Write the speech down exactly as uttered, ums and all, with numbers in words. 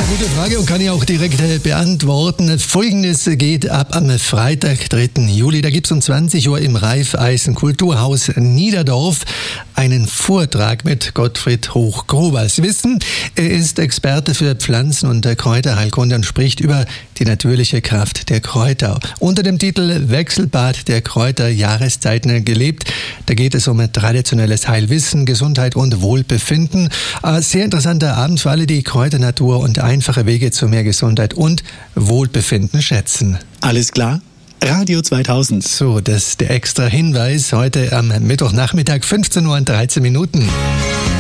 Gute Frage und kann ich auch direkt äh, beantworten. Folgendes geht ab am Freitag, dritten Juli. Da gibt es um zwanzig Uhr im Raiffeisen Kulturhaus Niederdorf einen Vortrag mit Gottfried Hochgruber. Sie wissen, er ist Experte für Pflanzen- und Kräuterheilkunde und spricht über die natürliche Kraft der Kräuter. Unter dem Titel Wechselbad der Kräuter, Jahreszeiten gelebt. Da geht es um traditionelles Heilwissen, Gesundheit und Wohlbefinden. Ein sehr interessanter Abend für alle, die Kräuternatur und einfache Wege zu mehr Gesundheit und Wohlbefinden schätzen. Alles klar? Radio zweitausend. So, das ist der extra Hinweis heute am Mittwochnachmittag, fünfzehn Uhr und dreizehn Minuten.